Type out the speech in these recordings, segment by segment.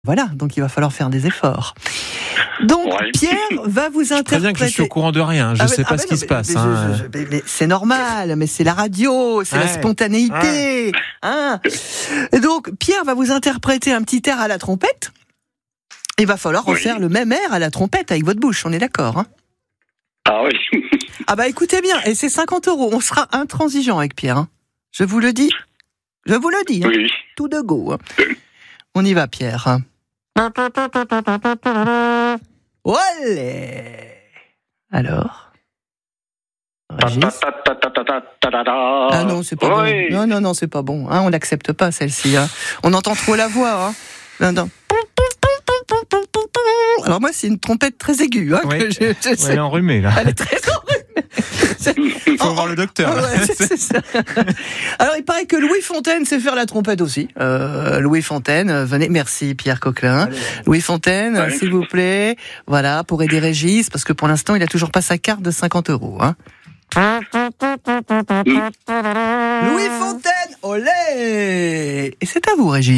Voilà, donc il va falloir faire des efforts. Donc Pierre va vous interpréter. Très bien que je suis au courant de rien, je ne sais pas ce qui se passe. Mais c'est normal, mais c'est la radio, c'est la spontanéité. Et donc Pierre va vous interpréter un petit air à la trompette. Il va falloir refaire le même air à la trompette avec votre bouche, on est d'accord, Ah oui. Ah bah écoutez bien, et c'est 50 €, on sera intransigeant avec Pierre. Je vous le dis. Oui. Tout de go. On y va Pierre. Olé. Alors Régis. Ah non, c'est pas bon. Non, c'est pas bon. On l'accepte pas celle-ci. On entend trop la voix. Non. Alors moi, c'est une trompette très aiguë. Elle est enrhumée là. Elle est très enrhumée. Il faut voir le docteur. C'est ça. Alors, il paraît que Louis Fontaine sait faire la trompette aussi. Louis Fontaine, venez. Merci Pierre Coquelin. Allez. Louis Fontaine, s'il vous plaît. Voilà, pour aider Régis, parce que pour l'instant, il a toujours pas sa carte de 50 €. Louis Fontaine, olé. Et c'est à vous, Régis.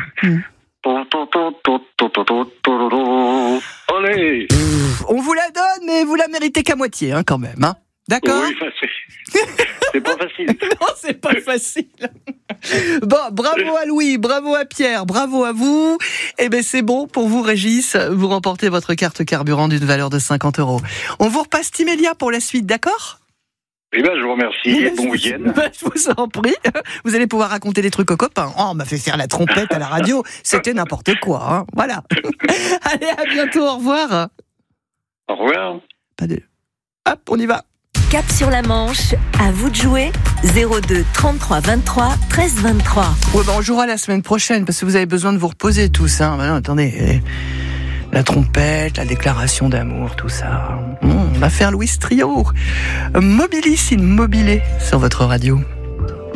Olé. On vous la donne, mais vous la méritez qu'à moitié, quand même. D'accord ? Oui, c'est pas facile. Non, c'est pas facile. Bon, bravo à Louis, bravo à Pierre, bravo à vous. Eh ben, c'est bon pour vous, Régis. Vous remportez votre carte carburant d'une valeur de 50 €. On vous repasse Timélia pour la suite, d'accord ? Eh ben, je vous remercie. Bon week-end. Je vous en prie. Vous allez pouvoir raconter des trucs aux copains. On m'a fait faire la trompette à la radio. C'était n'importe quoi. Voilà. Allez, à bientôt. Au revoir. Au revoir. Hop, on y va. Cap sur la Manche, à vous de jouer. 02 33 23 13 23. Ouais, on jouera la semaine prochaine parce que vous avez besoin de vous reposer tous. Non, attendez. La trompette, la déclaration d'amour, tout ça. On va faire Louis Trio. Mobilis in Mobile sur votre radio.